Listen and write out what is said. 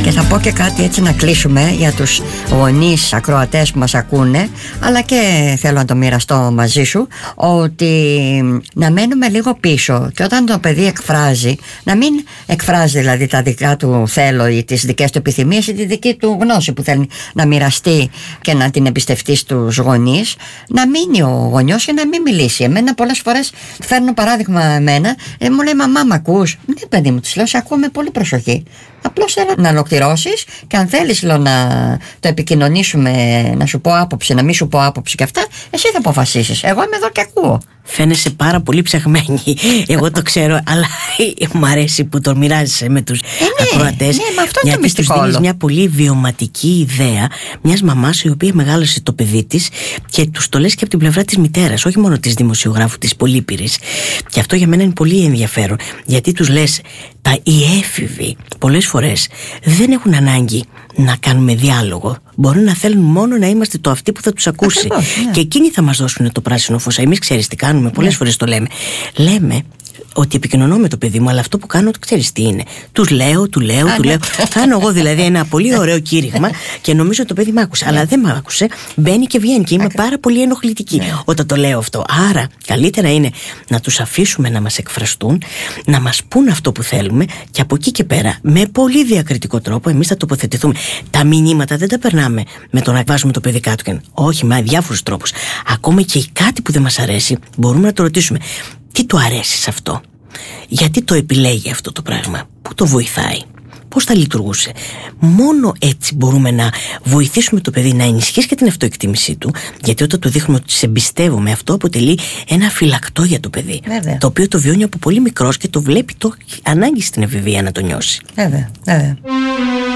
Και θα πω και κάτι έτσι να κλείσουμε για τους γονείς ακροατές που μας ακούνε, αλλά και θέλω να το μοιραστώ μαζί σου, ότι να μένουμε λίγο πίσω και όταν το παιδί εκφράζει, να μην εκφράζει δηλαδή τα δικά του θέλω ή τις δικές του επιθυμίες ή τη δική του γνώση που θέλει να μοιραστεί και να την εμπιστευτεί στους γονείς, να μείνει ο γονιός και να μην μιλήσει. Εμένα πολλές φορές φέρνω παράδειγμα εμένα, μου λέει μαμά μ' ακούς? Ναι παιδί μου, της λέω, σε ακούω με πολύ προσοχή. Απλώς θέλω να ολοκληρώσεις και αν θέλεις λέω, να το επικοινωνήσουμε, να σου πω άποψη, να μην σου πω άποψη και αυτά, εσύ θα αποφασίσεις. Εγώ είμαι εδώ και ακούω. Φαίνεσαι πάρα πολύ ψαγμένη. Εγώ το ξέρω, αλλά μου αρέσει που το μοιράζεσαι με τους ακροατές. Ναι, με αυτό είναι το μυστικό. Γιατί τους δίνεις μια πολύ βιωματική ιδέα μιας μαμάς η οποία μεγάλωσε το παιδί της και τους το λες και από την πλευρά της μητέρας, όχι μόνο της δημοσιογράφου, της πολύπειρης. Και αυτό για μένα είναι πολύ ενδιαφέρον, γιατί τους λες οι έφηβοι πολλές φορές δεν έχουν ανάγκη να κάνουμε διάλογο. Μπορούν να θέλουν μόνο να είμαστε το αυτοί που θα τους ακούσει. Ακριβώς, ναι. Και εκείνοι θα μας δώσουν το πράσινο φως. Εμείς ξέρεις τι κάνουμε, πολλές φορές το λέμε. Λέμε ότι επικοινωνώ με το παιδί μου, αλλά αυτό που κάνω, ξέρεις τι είναι? Του λέω. Κάνω εγώ δηλαδή ένα πολύ ωραίο κήρυγμα και νομίζω ότι το παιδί μ' άκουσε. Αλλά δεν μ' άκουσε, μπαίνει και βγαίνει και είμαι πάρα πολύ ενοχλητική όταν το λέω αυτό. Άρα, καλύτερα είναι να τους αφήσουμε να μας εκφραστούν, να μας πούν αυτό που θέλουμε και από εκεί και πέρα, με πολύ διακριτικό τρόπο, εμείς θα τοποθετηθούμε. Τα μηνύματα δεν τα περνάμε με το να βάζουμε το παιδί κάτω. Όχι, με διάφορους τρόπους. Ακόμα και κάτι που δεν μας αρέσει, μπορούμε να το ρωτήσουμε. Τι του αρέσει σε αυτό? Γιατί το επιλέγει αυτό το πράγμα? Πού το βοηθάει? Πώς θα λειτουργούσε? Μόνο έτσι μπορούμε να βοηθήσουμε το παιδί να ενισχύσει και την αυτοεκτίμησή του, γιατί όταν του δείχνουμε ότι σε εμπιστεύομαι, αυτό αποτελεί ένα φυλακτό για το παιδί. Βέβαια. Το οποίο το βιώνει από πολύ μικρός και το βλέπει το ανάγκη στην εφηβεία να το νιώσει. Βέβαια.